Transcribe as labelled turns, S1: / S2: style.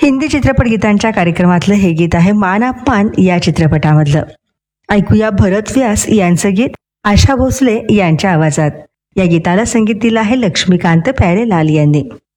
S1: हिंदी चित्रपट गीतांच्या कार्यक्रमातलं हे गीत आहे मान अपमान या चित्रपटामधलं. ऐकूया भरत व्यास यांचं गीत आशा भोसले यांच्या आवाजात. या गीताला संगीत दिलं आहे लक्ष्मीकांत प्यारेलाल यांनी.